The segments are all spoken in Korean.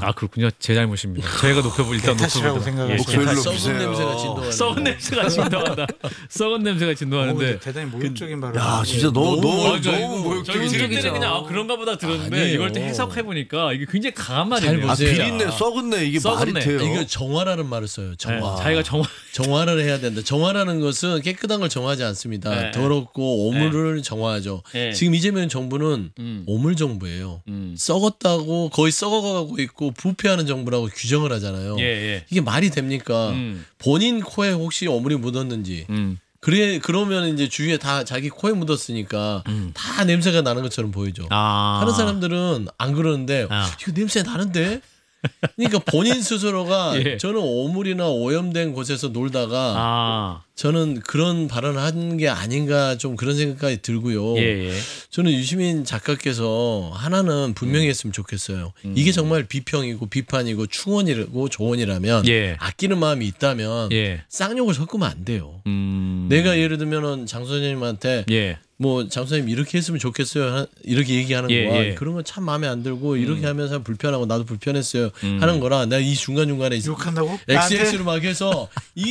아 그렇군요. 제 잘못입니다. 저희가 일단 탓이라고 생각하시죠. 썩은 냄새가 진동하는. 썩은 냄새가 진동한다. 썩은 냄새가 진동하는데. 대단히 모욕적인 발언. 야 진짜 너무 저희 들을 때는 그냥 그런가 보다 들었는데 아니에요. 이걸 또 해석해 보니까 이게 굉장히 강한 말이에요. 아 진짜. 비린내 썩은내 이게 썩은내. 말이 돼요. 이거 정화라는 말을 써요. 정화. 네, 자기가 정화를 해야 된다. 정화라는 것은 깨끗한 걸 정화하지 않습니다. 네. 더럽고 오물을 정화하죠. 네. 지금 이재명 정부는 오물 정부예요. 썩었다고 거의 썩어가고 있고 부패하는 정부라고 규정을 하잖아요. 예. 이게 말이 됩니까? 본인 코에 혹시 오물이 묻었는지. 그러면 이제 주위에 다 자기 코에 묻었으니까 다 냄새가 나는 것처럼 보이죠. 하는 사람들은 안 그러는데 이거 냄새 나는데? 그러니까 본인 스스로가 예. 저는 오물이나 오염된 곳에서 놀다가 저는 그런 발언을 한 게 아닌가 좀 그런 생각까지 들고요. 예. 저는 유시민 작가께서 하나는 분명히 했으면 좋겠어요. 이게 정말 비평이고 비판이고 충원이고 조언이라면 예. 아끼는 마음이 있다면 쌍욕을 섞으면 안 돼요. 내가 예를 들면은 장 소장님한테 뭐 장 소장님 이렇게 했으면 좋겠어요 이렇게 얘기하는 거야. 그런 건 참 마음에 안 들고 이렇게 하면서 불편하고 나도 불편했어요 하는 거라 내가 이 중간중간에 욕한다고? XX로 막 해서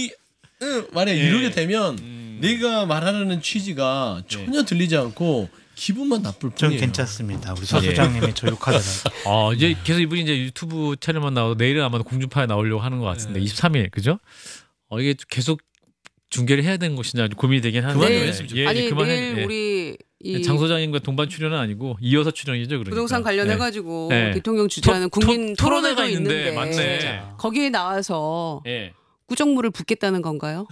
만약에 이렇게 되면 내가 말하는 취지가 전혀 들리지 않고 기분만 나쁠 전 뿐이에요. 괜찮습니다. 우리 서 소장님이 저 욕하더라고요. 이제 계속 이분이 이제 유튜브 채널만 나오고 내일은 아마 공중파에 나오려고 하는 것 같은데 23일 그죠? 이게 계속 중계를 해야 되는 것이냐 고민이 되긴 하는데 아니 내일 우리 장 소장님과 동반 출연은 아니고 이어서 출연이죠. 그러니까. 부동산 관련해가지고 대통령 주재하는 국민 토론회가 있는데 맞네. 거기에 나와서 구정물을 붓겠다는 건가요?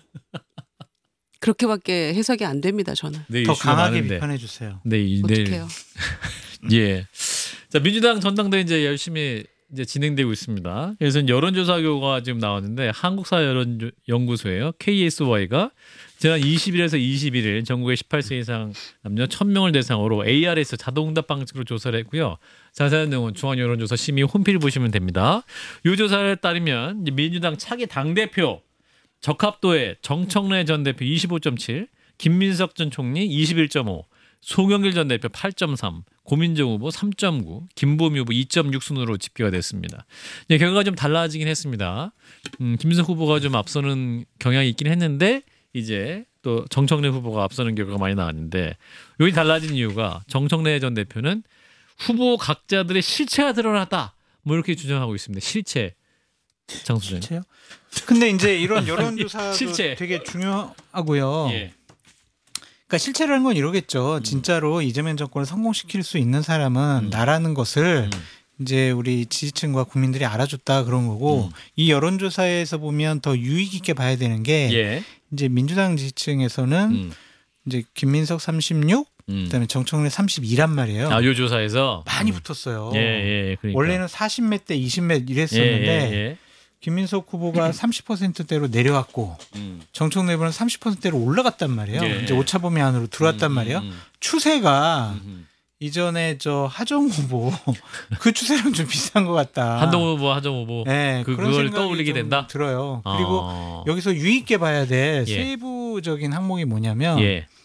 그렇게밖에 해석이 안 됩니다. 저는. 더 강하게 비판해 주세요. 어떡해요? 예. 자 민주당 전당대회 이제 열심히 이제 진행되고 있습니다. 그래서 여론조사 결과가 지금 나왔는데 한국사 여론연구소예요. KSY가 지난 20일에서 21일 전국의 18세 이상 남녀 1,000명을 대상으로 ARS 자동응답 방식으로 조사를 했고요. 자세한 내용은 중앙여론조사 심의 홈페이지 보시면 됩니다. 이 조사에 따르면 민주당 차기 당대표 적합도에 정청래 전 대표 25.7, 김민석 전 총리 21.5, 송영길 전 대표 8.3, 고민정 후보 3.9, 김보미 후보 2.6 순으로 집계가 됐습니다. 결과가 좀 달라지긴 했습니다. 김민석 후보가 좀 앞서는 경향이 있긴 했는데 이제 또 정청래 후보가 앞서는 결과가 많이 나왔는데 여기 달라진 이유가 정청래 전 대표는 후보 각자들의 실체가 드러났다. 뭐 이렇게 주장하고 있습니다. 실체. 장 소장님. 실체요? 근데 이제 이런 여론조사도 실체. 되게 중요하고요. 그러니까 실체라는 건 이러겠죠. 진짜로 이재명 정권을 성공시킬 수 있는 사람은 나라는 것을 이제 우리 지지층과 국민들이 알아줬다 그런 거고 이 여론조사에서 보면 더 유익 있게 봐야 되는 게 이제 민주당 지지층에서는 이제 김민석 36, 그다음에 정청래 32란 말이에요. 요 조사에서 많이 붙었어요. 그러니까. 원래는 40몇 대 20몇 이랬었는데 김민석 후보가 30%대로 내려왔고 정청래 후보는 30%대로 올라갔단 말이에요. 이제 오차범위 안으로 들어왔단 말이에요. 추세가 이전에 저 하정 후보 그 추세랑 좀 비슷한 것 같다. 한동 후보, 하정 후보. 그걸 떠올리게 된다. 들어요. 그리고 여기서 유익 있게 봐야 될 세부적인 항목이 뭐냐면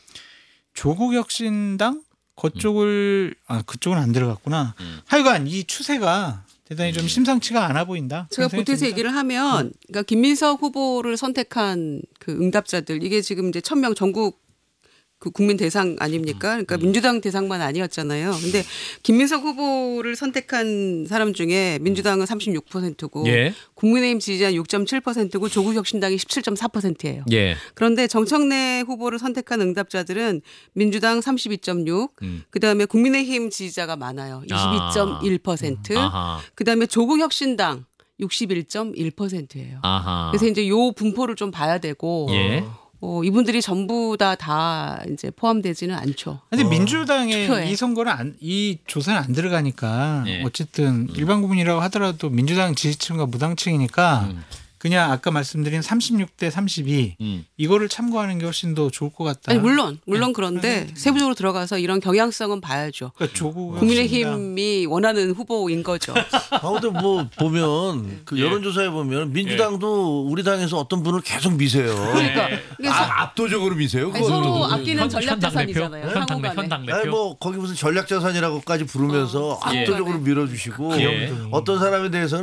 조국 혁신당 그쪽을 그쪽은 안 들어갔구나. 하여간 이 추세가 대단히 좀 심상치가 않아 보인다. 제가 보태서 얘기를 하면 그러니까 김민석 후보를 선택한 그 응답자들 이게 지금 이제 1,000명 전국 그 국민 대상 아닙니까? 그러니까 민주당 대상만 아니었잖아요. 근데 김민석 후보를 선택한 사람 중에 민주당은 36%고 국민의힘 지지자 6.7%고 조국혁신당이 17.4%예요. 그런데 정청래 후보를 선택한 응답자들은 민주당 32.6, 그다음에 국민의힘 지지자가 많아요. 22.1%, 그다음에 조국혁신당 61.1%예요. 그래서 이제 요 분포를 좀 봐야 되고. 이분들이 전부 다 이제 포함되지는 않죠. 근데 민주당의 이 선거는 이 조사는 안 들어가니까 어쨌든 일반 국민이라고 하더라도 민주당 지지층과 무당층이니까 그냥 아까 말씀드린 36대 32 이거를 참고하는 게 훨씬 더 좋을 것 같다. 아니 물론 그런데 세부적으로 들어가서 이런 경향성은 봐야죠. 그러니까 조국 국민의힘이 원하는 후보인 거죠. 아무튼 뭐 보면 그 여론조사에 보면 민주당도 우리 당에서 어떤 분을 계속 미세요. 그러니까 압도적으로 미세요. 서로 아끼는 전략 자산이잖아요. 현당 대표. 아니 뭐 거기 무슨 전략 자산이라고까지 부르면서 압도적으로 밀어주시고 어떤 사람에 대해서는